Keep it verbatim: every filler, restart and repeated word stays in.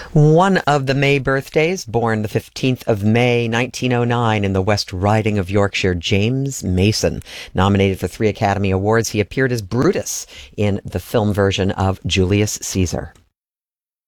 One of the May birthdays, born the fifteenth of May, nineteen oh nine, in the West Riding of Yorkshire, James Mason. Nominated for three Academy Awards, he appeared as Brutus in the film version of Julius Caesar.